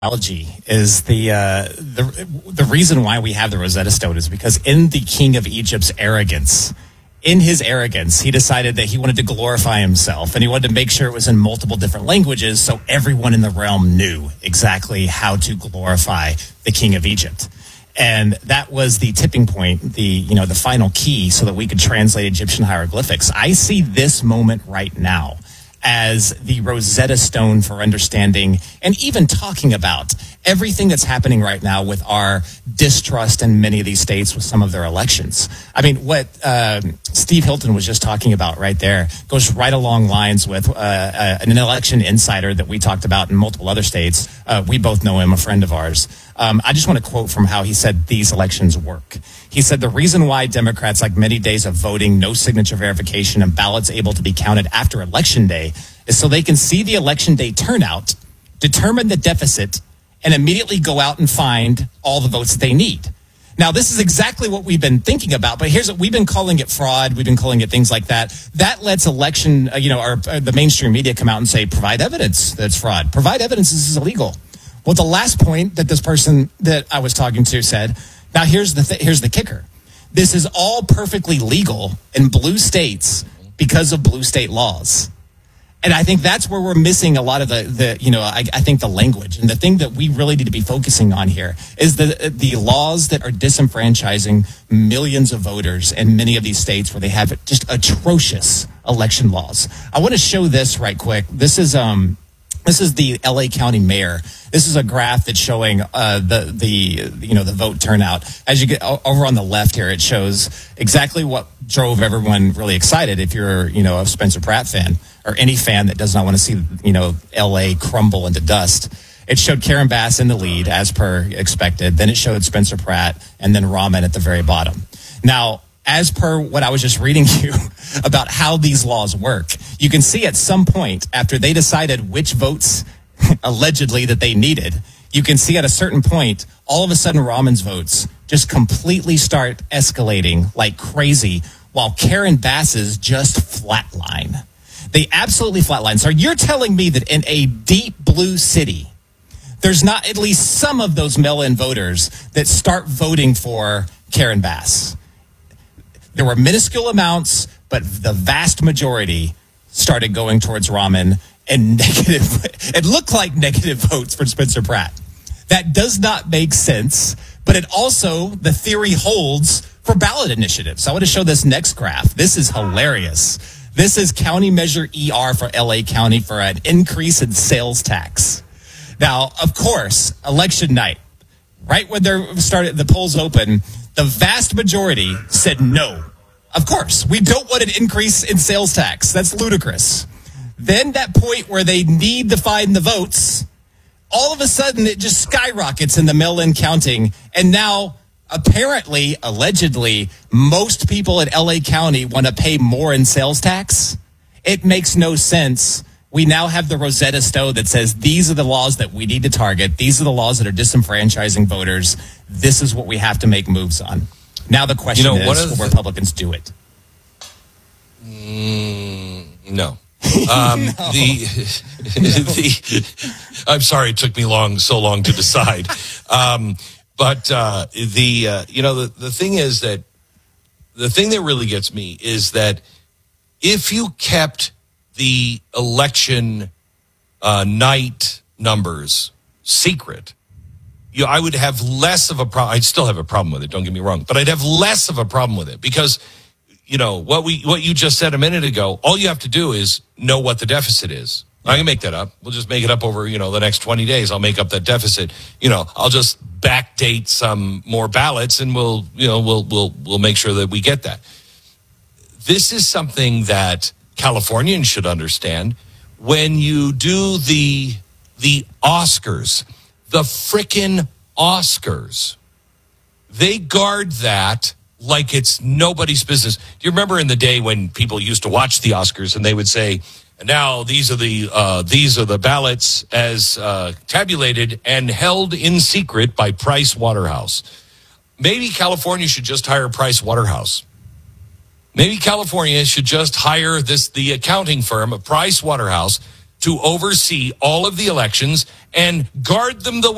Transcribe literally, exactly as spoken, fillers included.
Analogy is the uh, the the reason why we have the Rosetta Stone is because in the king of Egypt's arrogance, in his arrogance, he decided that he wanted to glorify himself and he wanted to make sure it was in multiple different languages so everyone in the realm knew exactly how to glorify the king of Egypt. And that was the tipping point, the you know the final key so that we could translate Egyptian hieroglyphics. I see this moment right now as the Rosetta Stone for understanding and even talking about everything that's happening right now with our distrust in many of these states with some of their elections. I mean, what uh, Steve Hilton was just talking about right there goes right along lines with uh, uh, an election insider that we talked about in multiple other states. Uh, we both know him, a friend of ours. Um, I just want to quote from how he said these elections work. He said the reason why Democrats like many days of voting, no signature verification, and ballots able to be counted after Election Day is so they can see the Election Day turnout, determine the deficit, and immediately go out and find all the votes that they need. Now, this is exactly what we've been thinking about, but here's what we've been calling it fraud. We've been calling it things like that. That lets election, uh, you know, our, uh, the mainstream media come out and say, provide evidence that's fraud. Provide evidence this is illegal. Well, the last point that this person that I was talking to said, now here's the th- here's the kicker. This is all perfectly legal in blue states because of blue state laws. And I think that's where we're missing a lot of the, the you know, I, I think the language. And the thing that we really need to be focusing on here is the the laws that are disenfranchising millions of voters in many of these states where they have just atrocious election laws. I want to show this right quick. This is um this is the L A County mayor. This is a graph that's showing uh, the the you know the vote turnout. As you get over on the left here, it shows exactly what drove everyone really excited. If you're you know a Spencer Pratt fan or any fan that does not want to see you know L A crumble into dust, it showed Karen Bass in the lead as per expected. Then it showed Spencer Pratt and then Rahman at the very bottom. Now, as per what I was just reading you about how these laws work, you can see at some point after they decided which votes allegedly that they needed, you can see at a certain point, all of a sudden Rahman's votes just completely start escalating like crazy while Karen Bass's just flatline. They absolutely flatline. So you're telling me that in a deep blue city, there's not at least some of those mail-in voters that start voting for Karen Bass. There were minuscule amounts, but the vast majority started going towards Rahman, and negative. It looked like negative votes for Spencer Pratt. That does not make sense, but it also, the theory holds for ballot initiatives. So I want to show this next graph. This is hilarious. This is County Measure E R for L A County for an increase in sales tax. Now, of course, election night, right when they started, the polls open, the vast majority said no. Of course, we don't want an increase in sales tax. That's ludicrous. Then that point where they need to find the votes, all of a sudden it just skyrockets in the mail-in counting. And now, apparently, allegedly, most people in L A County want to pay more in sales tax. It makes no sense. We now have the Rosetta Stone that says these are the laws that we need to target. These are the laws that are disenfranchising voters. This is what we have to make moves on. Now the question you know, is, will Republicans do it? Mm, no. Um, no. The, the, I'm sorry it took me long, so long to decide. Um, but uh, the, uh, you know, the, the thing is that the thing that really gets me is that if you kept the election uh, night numbers secret, you know, I would have less of a problem. I'd still have a problem with it. Don't get me wrong, but I'd have less of a problem with it because, you know, what we what you just said a minute ago. All you have to do is know what the deficit is. I can make that up. We'll just make it up over you know the next twenty days. I'll make up that deficit. You know, I'll just backdate some more ballots, and we'll you know we'll we'll we'll make sure that we get that. This is something that Californians should understand. When you do the the Oscars. The frickin' Oscars. They guard that like it's nobody's business. Do you remember in the day when people used to watch the Oscars and they would say, now these are the uh, these are the ballots as uh, tabulated and held in secret by Price Waterhouse. Maybe California should just hire Price Waterhouse. Maybe California should just hire this the accounting firm, Price Waterhouse, to oversee all of the elections and guard them the way